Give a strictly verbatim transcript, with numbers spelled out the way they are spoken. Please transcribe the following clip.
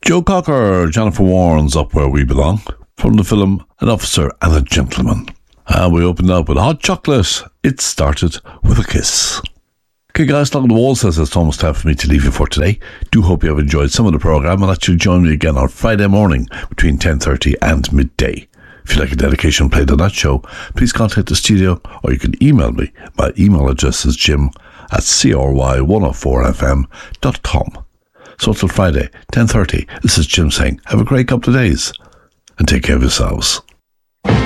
Joe Cocker, Jennifer Warnes, Up Where We Belong, from the film An Officer and a Gentleman. And we opened up with Hot Chocolate. It started with a kiss. Okay guys, Long the Wall says it's almost time for me to leave you for today. Do hope you have enjoyed some of the programme and that you'll join me again on Friday morning between ten thirty and midday. If you'd like a dedication played on that show, please contact the studio or you can email me. My email address is jim at c r y one oh four f m dot com. So until Friday, ten thirty, this is Jim saying have a great couple of days and take care of yourselves.